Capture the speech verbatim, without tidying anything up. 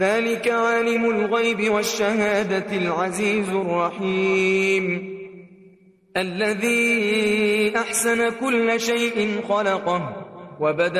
ذلك عالم الغيب والشهادة العزيز الرحيم الذي أحسن كل شيء خلقه وبدأ